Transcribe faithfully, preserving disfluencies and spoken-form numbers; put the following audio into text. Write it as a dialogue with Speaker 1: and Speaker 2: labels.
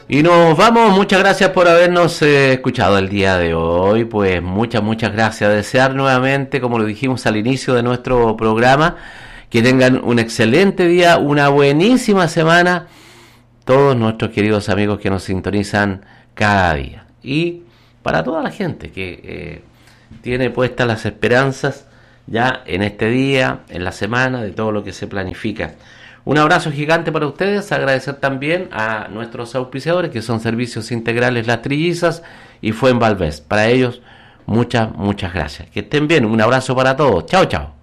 Speaker 1: Y nos vamos, muchas gracias por habernos eh, escuchado el día de hoy, pues muchas, muchas gracias. Desear nuevamente, como lo dijimos al inicio de nuestro programa, que tengan un excelente día, una buenísima semana, todos nuestros queridos amigos que nos sintonizan cada día. Y para toda la gente que eh, tiene puestas las esperanzas ya en este día, en la semana, de todo lo que se planifica. Un abrazo gigante para ustedes, agradecer también a nuestros auspiciadores que son Servicios Integrales Las Trillizas y Fuenvalvés. Para ellos, muchas, muchas gracias. Que estén bien, un abrazo para todos. Chao, chao.